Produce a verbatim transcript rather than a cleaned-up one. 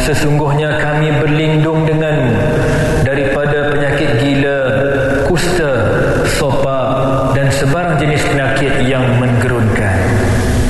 sesungguhnya kami berlindung denganmu daripada penyakit gila, kusta, sopa dan sebarang jenis penyakit yang men